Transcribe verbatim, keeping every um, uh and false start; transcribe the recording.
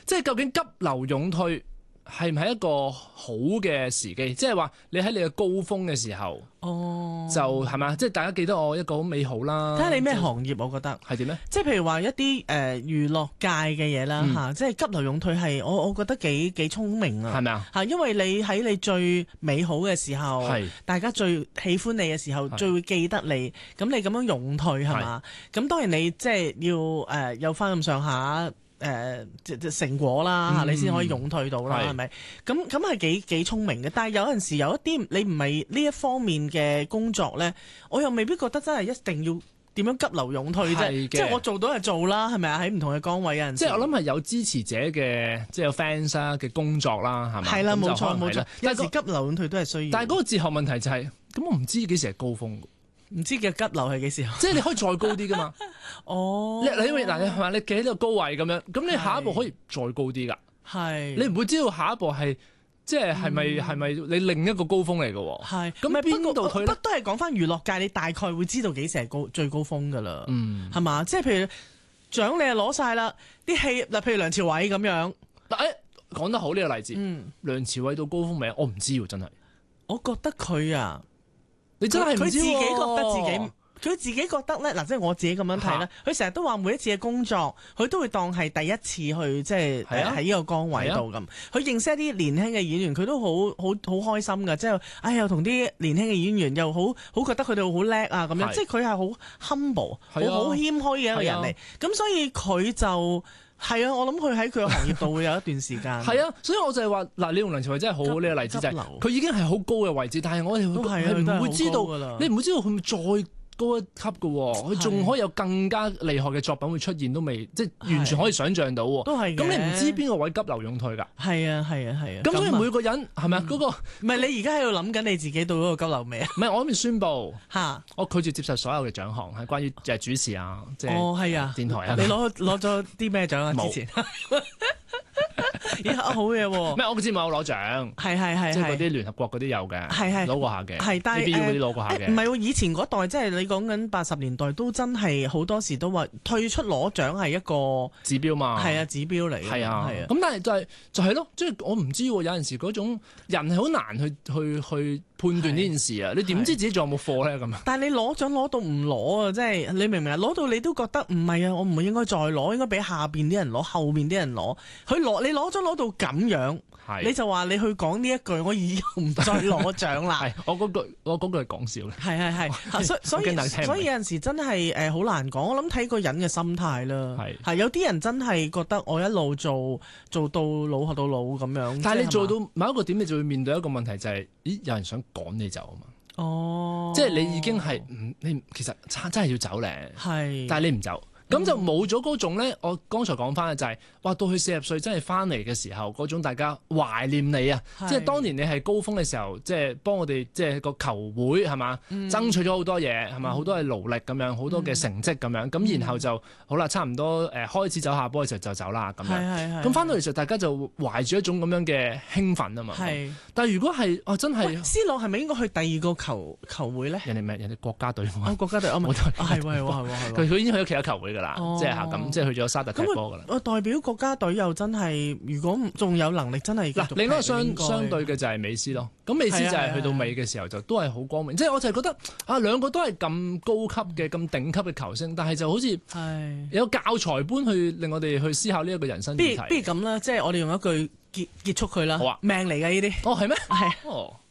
即係究竟急流勇退係唔係一個好嘅時機？即係話你喺你嘅高峰嘅時候， 哦， 就係嘛？即係大家記得我一個好美好啦。 睇下你咩行業，我覺得係點咧？ 即係譬如話一啲誒娛樂界嘅嘢啦嚇，即係急流勇退係我我覺得幾幾聰明啊， 係咪啊？ 嚇，因為你喺你最美好嘅時候，大家最喜歡你嘅時候，最會記得你。咁你咁樣勇退係嘛？咁當然你即係要誒有翻咁上下。誒即即成果啦，嗯、你先可以勇退到啦，係咪？咁咁係幾幾聰明嘅，但係有陣時有一啲你唔係呢一方面嘅工作咧，我又未必覺得真係一定要點樣急流勇退啫。即係我做到就做啦，係咪啊？喺唔同嘅崗位有陣時，即係我諗係有支持者嘅，即係有 fans 啊嘅工作啦，係咪？係啦，冇錯冇錯。有時急流勇退都係需要。但係嗰個哲學問題就係、是，咁我唔知幾時係高峰。唔知嘅急流係幾時候？即係你可以再高啲噶嘛？哦，你你因為嗱，你係嘛？你企喺呢個高位咁樣，咁你下一步可以再高啲噶。係，你唔會知道下一步係即係係咪係咪你另一個高峰嚟嘅喎？係，咁邊度退咧？都係講翻娛樂界，你大概會知道幾時係高最高峰噶啦。嗯，係嘛？即係譬如獎你係攞晒啦，啲戲嗱，譬如梁朝偉咁樣。嗱，誒，講得好呢個例子。嗯，梁朝偉到高峰未？我唔知喎，真係。我覺得佢啊。你真係佢自己覺得自己，佢自己覺得咧嗱，即係我自己咁樣睇咧。佢成日都話每一次嘅工作，佢都會當係第一次去，即係喺呢個崗位度咁。佢、啊、認識一啲年輕嘅演員，佢都好好好開心噶。即係，哎呀，同啲年輕嘅演員又好好覺得佢哋好叻啊咁樣。即係佢係好 humble，好好謙虛嘅一個人嚟。咁、啊、所以佢就。係啊，我諗佢喺佢嘅行業度會有一段時間。係啊，所以我就係話嗱，你用梁朝偉真係好好呢個例子，就係佢已經係好高嘅位置，但係我哋係唔會知道，你唔會知道佢會再高一級嘅，佢仲可以有更加厲害嘅作品會出現，都未即係完全可以想像到。都係咁，你唔知邊個位急流勇退㗎？係啊，係啊，係啊。咁所以每個人係咪啊？嗰個唔係你而家喺度諗緊你自己到嗰個急流未啊？唔係，我諗住宣佈嚇，我拒絕接受所有嘅獎項，係關於誒主持啊，即係哦係啊，電台啊。你攞攞咗啲咩獎啊？之前咦好嘢喎！咩？我知冇攞獎，係係係，即係嗰啲聯合國嗰啲有嘅，係係攞過下嘅，係但係 T V B 嗰啲攞過下嘅。唔係喎，以前嗰代即係你講緊八十年代都真係好多時都話退出攞獎係一個指標嘛，係啊指標嚟，係啊係啊。咁但係就係就係咯，即係我唔知喎。有陣時嗰種人係好難去去去判斷呢件事啊！你點知自己仲有冇貨咧咁啊？但係你攞獎攞到唔攞啊！即係你明唔明啊？攞到你都覺得唔係啊！我唔應該再攞，應該俾下邊啲人攞，後邊啲人攞。佢攞你攞咗攞到咁樣，你就話你去講呢一句，我以後唔再攞獎啦。係我嗰句，我嗰句係講笑嘅。係係係，所以所以所以有陣時真係誒好難講。我諗睇個人嘅心態啦。係係有啲人真係覺得我一路做做到老學到老咁樣。但係你做到某一個點，你就會面對一個問題，就係咦有人想趕你走啊嘛。哦，即係你已經係唔你其實真係要走咧。係，但係你唔走。咁就冇咗嗰種咧，我剛才講翻嘅就係、是，哇！到佢四十歲真係翻嚟嘅時候，嗰種大家懷念你啊！即係當年你係高峰嘅時候，即係幫我哋即係個球會係嘛，嗯、爭取咗好多嘢係嘛，好、嗯、多係勞力咁樣，好多嘅成績咁樣，咁、嗯、然後就好啦，差唔多誒開始走下波嘅時候就走啦咁樣。咁翻到嚟時候，大家就懷住一種咁樣嘅興奮啊嘛。係。但係如果係哦真係，C 朗係咪應該去第二個球球會咧？人哋咩？人哋國家隊啊，國家隊啊嘛。係喎係喎係喎。佢佢已經去咗其他球會㗎啦。哦、即係嚇咁，即係去咗沙特踢波噶啦。我代表國家隊又真係，如果仲有能力，真係嗱。另一個相相對嘅就係美斯咯。咁美斯就係去到尾嘅時候就都係好光明。即係我就係覺得啊，兩個都係咁高級嘅、咁頂級嘅球星，但係就好似有教材般去令我哋去思考呢一個人生議題。不如不如咁啦，即係我哋用一句結結束佢啦。好啊，命嚟㗎呢啲。哦，係咩？係。哦。